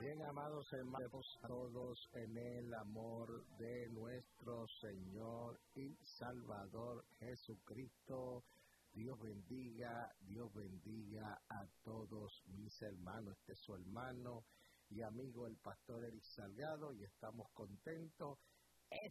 Bien, amados hermanos, todos en el amor de nuestro Señor y Salvador Jesucristo. Dios bendiga a todos mis hermanos. Este es su hermano y amigo, el pastor Eric Salgado, y estamos contentos